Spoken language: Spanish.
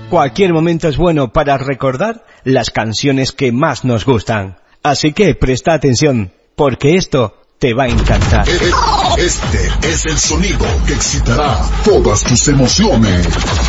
Cualquier momento es bueno para recordar las canciones que más nos gustan. Así que presta atención, porque esto te va a encantar. Este es el sonido que excitará todas tus emociones.